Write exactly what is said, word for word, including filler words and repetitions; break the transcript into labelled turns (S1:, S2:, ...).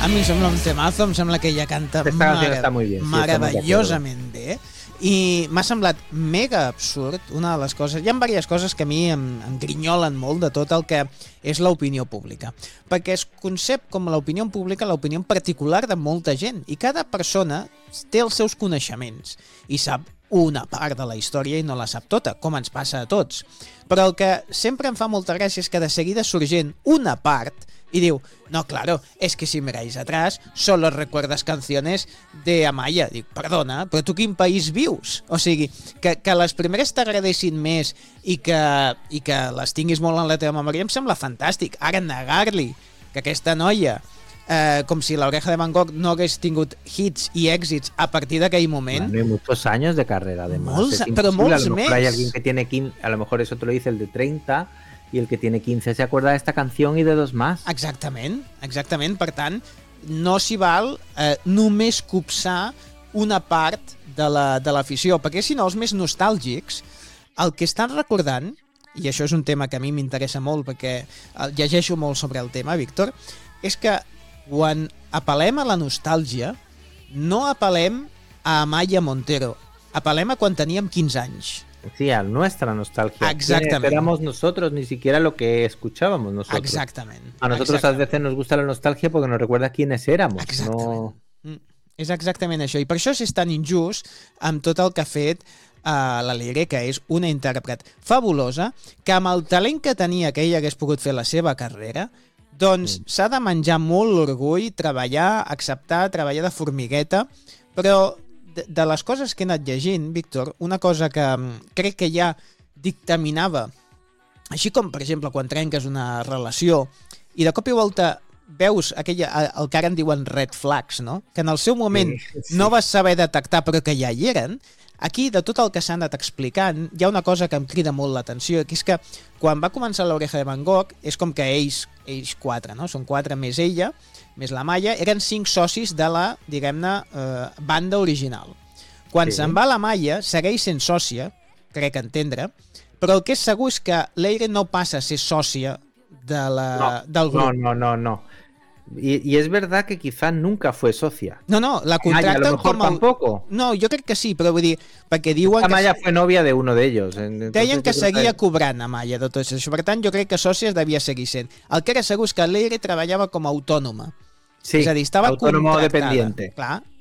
S1: mi em sembla un temazo, em sembla que ella canta
S2: marav bien, sí,
S1: meravellosament bé. I m'ha semblat mega absurd una de les coses, hi ha diverses coses que a mi em, em grinyolen molt de tot el que és l'opinió pública, perquè es concep com l'opinió pública l'opinió particular de molta gent, i cada persona té els seus coneixements i sap una part de la història i no la sap tota, com ens passa a tots. Però el que sempre em fa molta gràcia és que de seguida sorgent una part y diu, no, claro, es que si miráis atrás solo recuerdas canciones de Amaya. Dic, perdona, però tu quin país vius? O sigui, que, que les primeres t'agradessin més i que, i que les tinguis molt en la teva memòria em sembla fantàstic. Ara negar-li que aquesta noia, eh, com si l'Oreja de Van Gogh no hagués tingut hits i èxits a partir d'aquell moment...
S2: Bueno, hay muchos años de carrera, además.
S1: Molts, però molts
S2: a lo
S1: més.
S2: Hay alguien que tiene quince, a lo mejor eso te lo dice el de treinta... y el que tiene quince se acuerda de esta canción y de dos más.
S1: Exactament, exactament. Per tant, no s'hi val eh, només copsar una part de l'afició, la, perquè si no, els més nostàlgics, el que estan recordant, i això és un tema que a mi m'interessa molt, perquè llegeixo molt sobre el tema, Víctor, és que quan apel·lem a la nostàlgia, no apel·lem a Amaya Montero, apel·lem a quan teníem quinze anys.
S2: Sí, a nuestra nostalgia.
S1: Exactamente.
S2: Esperamos nosotros, ni siquiera lo que escuchábamos nosotros.
S1: Exactamente.
S2: A nosotros
S1: exactament.
S2: a veces nos gusta la nostalgia porque nos recuerda quiénes éramos.
S1: Exactament. No... És exactament això. I per això és tan injust amb tot el que ha fet uh, la Leire, que és una intèrpret fabulosa, que amb el talent que tenia que ella hagués pogut fer la seva carrera, doncs mm. s'ha de menjar molt l'orgull, treballar, acceptar, treballar de formigueta, però... De, de les coses que he anat llegint, Víctor, una cosa que crec que ja dictaminava, així com, per exemple, quan trenques una relació i de cop i volta veus aquella, el que ara en diuen red flags, no? Que en el seu moment sí, sí. no vas saber detectar però que ja hi eren, aquí, de tot el que s'ha anat explicant, hi ha una cosa que em crida molt l'atenció, que és que quan va començar l'Oreja de Van Gogh, és com que ells, ells quatre, no? Són quatre més ella, més la Maya, eren cinc socis de la, diguem-ne, eh, banda original. Quan sí. se'n va la Maya, segueix sent sòcia, crec entendre, però el que és segur és que Leire no passa a ser sòcia de la,
S2: no,
S1: del grup.
S2: No, no, no, no. Y, y es verdad que quizá nunca fue socia.
S1: No, no, la contracten
S2: Amaya, a lo mejor
S1: com el...
S2: tampoco.
S1: No, jo crec que sí, però vull dir, perquè diuen
S2: Amaya
S1: que...
S2: fue novia de uno de ellos. Entonces,
S1: deien que seguia
S2: que...
S1: cobrant Amaya de tot això. Per tant, jo crec que sòcies devia seguir sent. El que era segur és que Leire treballava com a autònoma.
S2: Sí,
S1: és a dir, estava
S2: autónomo
S1: contractada.
S2: dependiente.
S1: Clar,